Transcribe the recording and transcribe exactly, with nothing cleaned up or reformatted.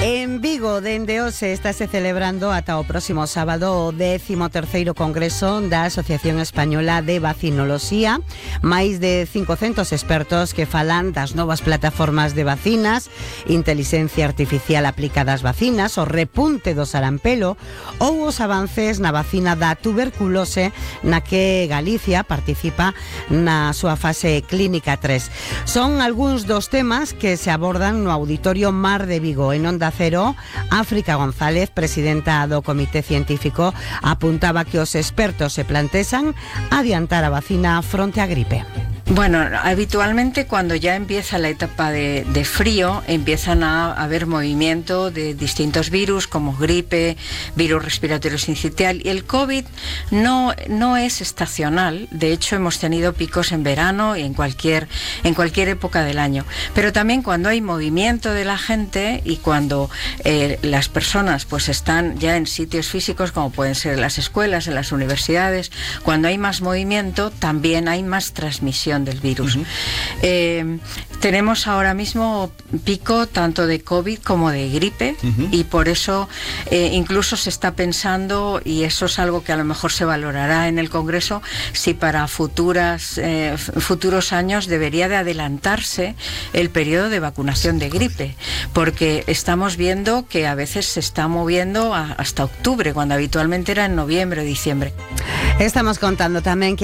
En Vigo, dende hoxe, estáse celebrando ata o próximo sábado o décimo terceiro Congreso da Asociación Española de Vacinoloxía. Máis de cincocentos expertos que falan das novas plataformas de vacinas, inteligencia artificial aplicada ás vacinas, o repunte do sarampelo ou os avances na vacina da tuberculose, na que Galicia participa na súa fase clínica tres. Son algúns dos temas que se abordan no Auditorio Mar de Vigo. En Onda Cero, África González, presidenta do Comité Científico, apuntaba que os expertos se plantexan adiantar a vacina fronte á gripe. Bueno, habitualmente cuando ya empieza la etapa de, de frío, empiezan a haber movimiento de distintos virus como gripe, virus respiratorio sincitial, y el COVID no, no es estacional. De hecho, hemos tenido picos en verano y en cualquier, en cualquier época del año. Pero también cuando hay movimiento de la gente y cuando eh, las personas pues están ya en sitios físicos, como pueden ser las escuelas, en las universidades, cuando hay más movimiento, también hay más transmisión del virus. Uh-huh. Eh, tenemos ahora mismo pico tanto de COVID como de gripe, uh-huh. y por eso eh, incluso se está pensando, y eso es algo que a lo mejor se valorará en el Congreso, si para futuras eh, futuros años debería de adelantarse el periodo de vacunación de gripe, porque estamos viendo que a veces se está moviendo a, hasta octubre, cuando habitualmente era en noviembre o diciembre. Estamos contando tamén que